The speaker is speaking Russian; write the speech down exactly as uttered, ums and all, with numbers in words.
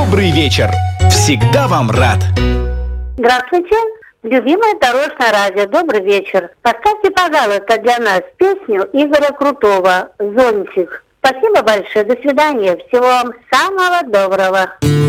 Добрый вечер. Всегда вам рад. Здравствуйте, любимое дорожное радио. Добрый вечер. Поставьте, пожалуйста, для нас песню Игоря Крутого «Зонтик». Спасибо большое. До свидания. Всего вам самого доброго.